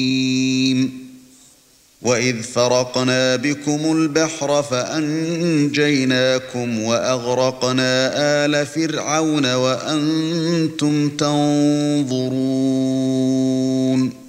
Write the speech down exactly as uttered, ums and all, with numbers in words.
وَإِذْ فَرَقْنَا بِكُمُ الْبَحْرَ فَأَنْجَيْنَاكُمْ وَأَغْرَقْنَا آلَ فِرْعَوْنَ وَأَنْتُمْ تَنظُرُونَ